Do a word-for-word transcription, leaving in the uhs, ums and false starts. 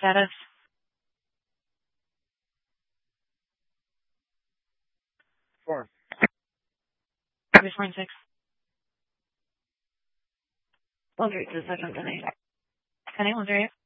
Status. Four. Previous four and six. One three to the second, ten eight. Ten eight, one three eight.